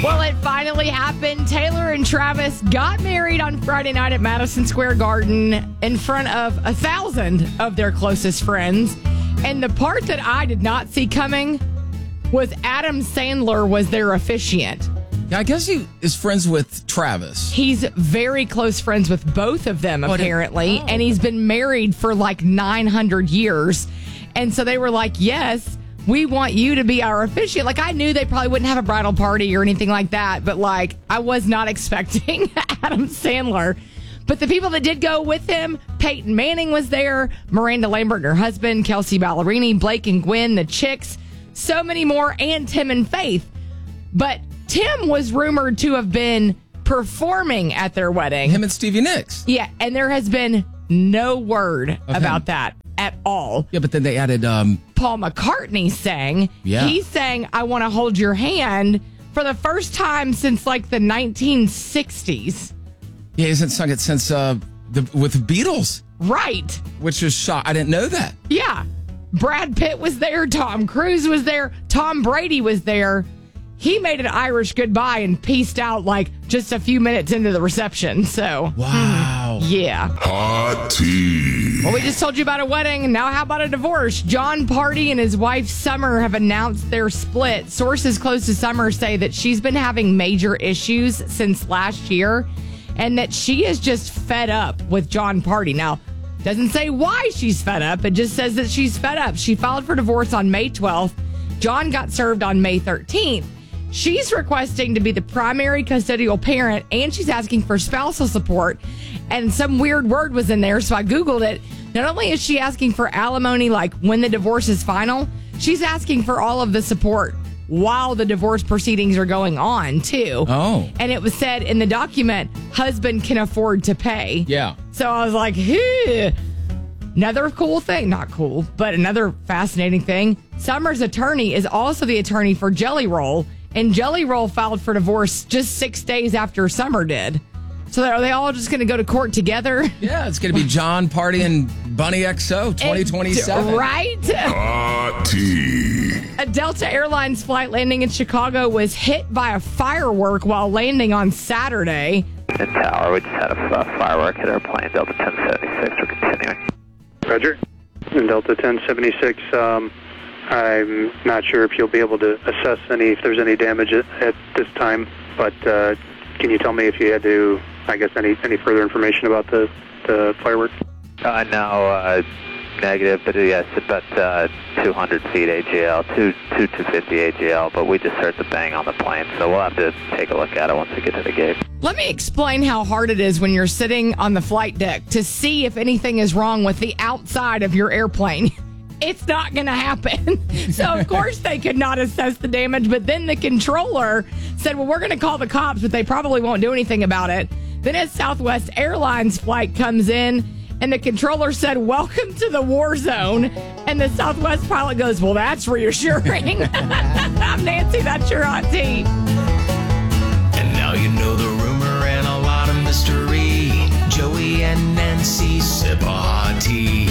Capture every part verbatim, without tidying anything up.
Well, it finally happened. Taylor and Travis got married on Friday night at Madison Square Garden in front of a thousand of their closest friends. And the part that I did not see coming was Adam Sandler was their officiant. Yeah, I guess he is friends with Travis. He's very close friends with both of them, Oh, apparently. oh. And he's been married for like nine hundred years. And so they were like, yes, we want you to be our officiant. Like, I knew they probably wouldn't have a bridal party or anything like that. But, like, I was not expecting Adam Sandler. But the people that did go with him, Peyton Manning was there, Miranda Lambert and her husband, Kelsey Ballerini, Blake and Gwen, the Chicks, so many more, and Tim and Faith. But Tim was rumored to have been performing at their wedding. Him and Stevie Nicks. Yeah, and there has been no word Of about him. that at all. Yeah, but then they added... um Paul McCartney sang. Yeah. He sang I Want to Hold Your Hand for the first time since like the nineteen sixties. Yeah, he hasn't sung it since uh, the with the Beatles. Right. Which is shock. I didn't know that. Yeah. Brad Pitt was there. Tom Cruise was there. Tom Brady was there. He made an Irish goodbye and peaced out like just a few minutes into the reception. So, wow. Yeah. Hot tea. Well, we just told you about a wedding. Now, how about a divorce? John Party and his wife Summer have announced their split. Sources close to Summer say that she's been having major issues since last year and that she is just fed up with John Party. Now, doesn't say why she's fed up. It just says that she's fed up. She filed for divorce on May twelfth. John got served on May thirteenth. She's requesting to be the primary custodial parent, and she's asking for spousal support. And some weird word was in there, so I Googled it. Not only is she asking for alimony, like when the divorce is final, she's asking for all of the support while the divorce proceedings are going on, too. Oh. And it was said in the document, husband can afford to pay. Yeah. So I was like, hey. Another cool thing, not cool, but another fascinating thing. Summer's attorney is also the attorney for Jelly Roll. And Jelly Roll filed for divorce just six days after Summer did. So are they all just going to go to court together? Yeah, it's going to be John Party and Bunny X O twenty twenty-seven. Right? Hot tea. A Delta Airlines flight landing in Chicago was hit by a firework while landing on Saturday. In Tower, we just had a uh, firework hit our plane, Delta ten seventy-six. We're continuing. Roger. In Delta ten seventy-six, um, I'm not sure if you'll be able to assess any, if there's any damage at, at this time, but uh, can you tell me if you had to, I guess, any, any further information about the, the fireworks? Uh, no, uh, negative, but yes, about uh, two hundred feet A G L, two, two two fifty A G L, but we just heard the bang on the plane, so we'll have to take a look at it once we get to the gate. Let me explain how hard it is when you're sitting on the flight deck to see if anything is wrong with the outside of your airplane. It's not going to happen. So, of course, they could not assess the damage. But then the controller said, well, we're going to call the cops, but they probably won't do anything about it. Then a Southwest Airlines flight comes in, and the controller said, welcome to the war zone. And the Southwest pilot goes, well, that's reassuring. I'm Nancy. That's your hot tea. And now you know the rumor and a lot of mystery. Joey and Nancy sip a hot tea.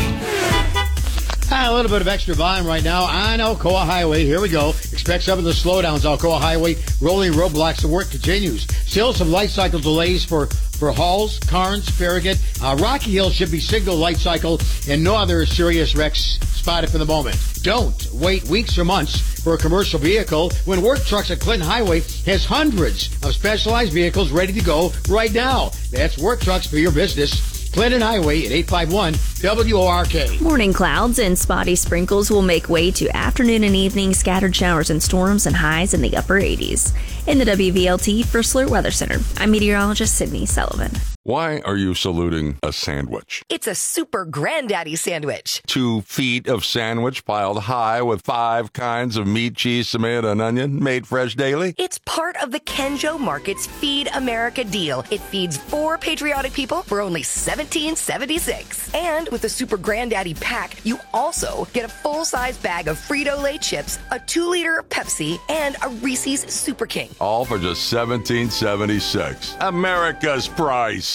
Hi, a little bit of extra volume right now on Alcoa Highway. Here we go. Expect some of the slowdowns. Alcoa Highway, rolling roadblocks. The work continues. Still some light cycle delays for, for Halls, Carnes, Farragut. Uh, Rocky Hill should be single light cycle and no other serious wrecks spotted for the moment. Don't wait weeks or months for a commercial vehicle when Work Trucks at Clinton Highway has hundreds of specialized vehicles ready to go right now. That's Work Trucks for your business. Clinton Highway at eight five one W O R K. Morning clouds and spotty sprinkles will make way to afternoon and evening scattered showers and storms and highs in the upper eighties. In the W V L T First Alert Weather Center, I'm meteorologist Sydney Sullivan. Why are you saluting a sandwich? It's a super granddaddy sandwich. Two feet of sandwich piled high with five kinds of meat, cheese, tomato, and onion made fresh daily? It's part of the Kenjo Market's Feed America deal. It feeds four patriotic people for only seventeen seventy-six. And with the super granddaddy pack, you also get a full-size bag of Frito-Lay chips, a two-liter Pepsi, and a Reese's Super King. All for just seventeen seventy-six. America's price.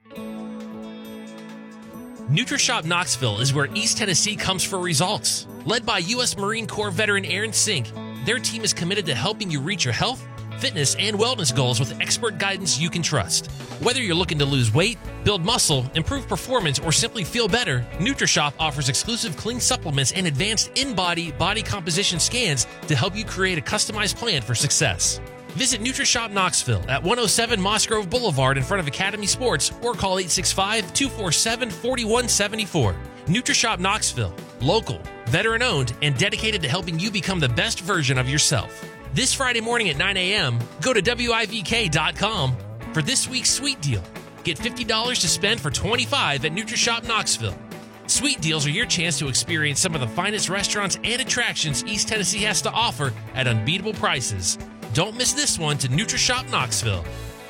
NutriShop Knoxville is where East Tennessee comes for results. Led by U S Marine Corps veteran Aaron Sink, their team is committed to helping you reach your health, fitness and wellness goals with expert guidance you can trust. Whether you're looking to lose weight, build muscle, improve performance, or simply feel better, NutriShop offers exclusive clean supplements and advanced in-body body composition scans to help you create a customized plan for success. Visit NutriShop Knoxville at one oh seven Moss Grove Boulevard in front of Academy Sports or call eight six five, two four seven, four one seven four. NutriShop Knoxville, local, veteran-owned, and dedicated to helping you become the best version of yourself. This Friday morning at nine a.m., go to W I V K dot com for this week's Sweet Deal. Get fifty dollars to spend for twenty-five dollars at NutriShop Knoxville. Sweet Deals are your chance to experience some of the finest restaurants and attractions East Tennessee has to offer at unbeatable prices. Don't miss this one to NutriShop Knoxville.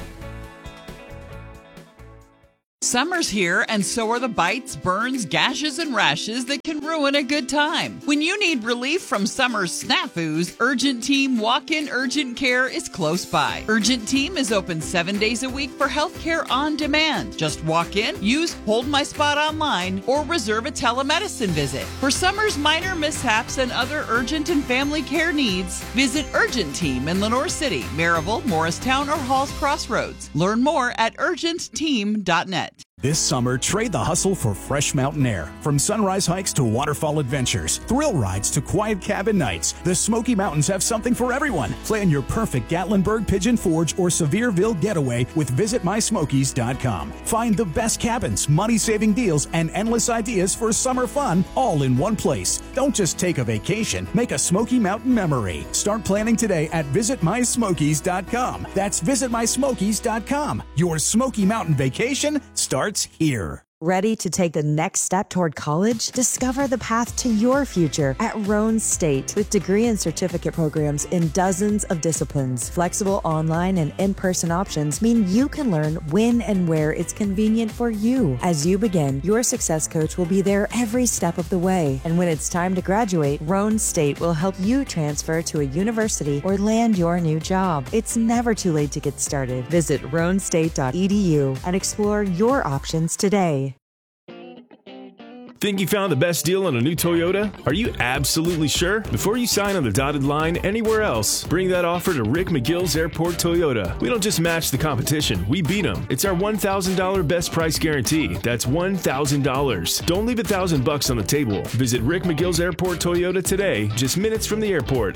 Summer's here, and so are the bites, burns, gashes, and rashes that can ruin a good time. When you need relief from summer's snafus, Urgent Team Walk-In Urgent Care is close by. Urgent Team is open seven days a week for healthcare on demand. Just walk in, use Hold My Spot online, or reserve a telemedicine visit. For summer's minor mishaps and other urgent and family care needs, visit Urgent Team in Lenore City, Maryville, Morristown, or Halls Crossroads. Learn more at urgent team dot net. This summer, trade the hustle for fresh mountain air. From sunrise hikes to waterfall adventures, thrill rides to quiet cabin nights, the Smoky Mountains have something for everyone. Plan your perfect Gatlinburg, Pigeon Forge, or Sevierville getaway with visit my smokies dot com. Find the best cabins, money-saving deals, and endless ideas for summer fun all in one place. Don't just take a vacation, make a Smoky Mountain memory. Start planning today at visit my smokies dot com. That's visit my smokies dot com. Your Smoky Mountain vacation starts here. Ready to take the next step toward college? Discover the path to your future at Roan State with degree and certificate programs in dozens of disciplines. Flexible online and in-person options mean you can learn when and where it's convenient for you. As you begin, your success coach will be there every step of the way. And when it's time to graduate, Roan State will help you transfer to a university or land your new job. It's never too late to get started. Visit roan state dot e d u and explore your options today. Think you found the best deal on a new Toyota? Are you absolutely sure? Before you sign on the dotted line anywhere else, bring that offer to Rick McGill's Airport Toyota. We don't just match the competition, we beat them. It's our one thousand dollars best price guarantee. That's one thousand dollars. Don't leave a thousand bucks on the table. Visit Rick McGill's Airport Toyota today, just minutes from the airport.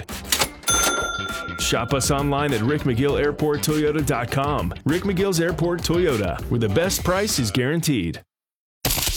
Shop us online at rick mcgill airport toyota dot com. Rick McGill's Airport Toyota, where the best price is guaranteed.